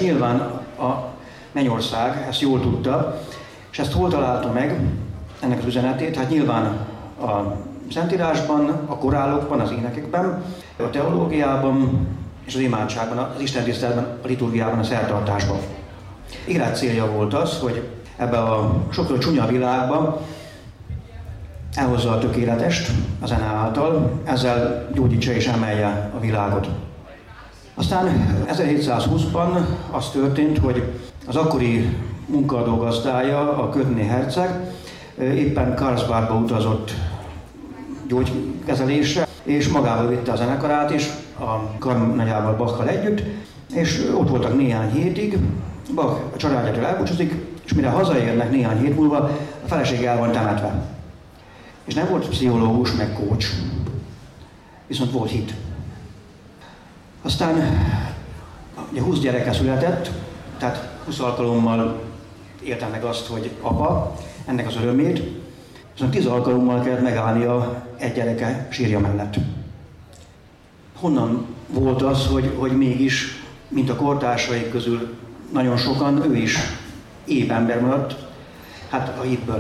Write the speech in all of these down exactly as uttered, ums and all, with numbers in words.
nyilván a Mennyország ezt jól tudta, és ezt hol találta meg, ennek az üzenetét? Hát nyilván a Szentírásban, a korálokban, az énekekben, a teológiában és az imádságban, az istentiszteletben, a liturgiában, a szertartásban. Irány célja volt az, hogy ebbe a sokszor csúnya világba elhozza a tökéletest a zene által, ezzel gyógyítsa és emelje a világot. Aztán ezerhétszázhúszban az történt, hogy az akkori munkaadó gazdája, a Köthni herceg éppen Karlsbadba utazott gyógykezelésre, és magával vitte a zenekarát is, a karnagyával, Bachal együtt, és ott voltak néhány hétig. Bach a családjától elbúcsúzik, és mire hazaérnek néhány hét múlva, a felesége el van temetve. És nem volt pszichológus, meg coach, viszont volt hit. Aztán ugye húsz gyereke született, tehát húsz alkalommal éltem meg azt, hogy apa, ennek az örömét, viszont tíz alkalommal kellett megállnia egy gyereke sírja mellett. Honnan volt az, hogy, hogy mégis, mint a kortársai közül nagyon sokan, ő is épp ember maradt, hát a hitből.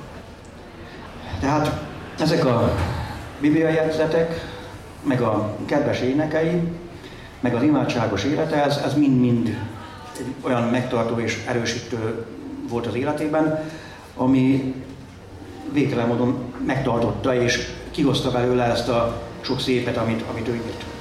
Tehát ezek a bibliajegyzetek, meg a kedves énekei, meg az imádságos élete, ez, ez mind-mind olyan megtartó és erősítő volt az életében, ami végtelen módon megtartotta és kihozta belőle ezt a sok szépet, amit, amit ő írt.